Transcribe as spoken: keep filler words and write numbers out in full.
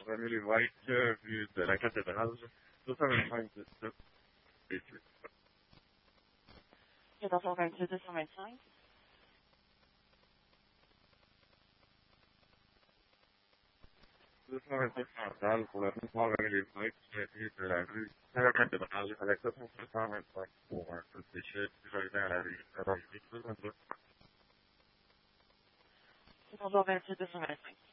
René Lévesque, euh, rue de la cathédrale, deux cent vingt-cinq dix-sept, et huit. quatorze vingt-huit, deux cent vingt-cinq. deux cent vingt-cinq Chantal, pour la rue René Lévesque, rue de la rue de la cathédrale, avec sept cent vingt-cinq pour un peu de déchets, puis j'arrivais à la rue. Alors, je vais tout quatorze vingt-huit, deux cent vingt-cinq.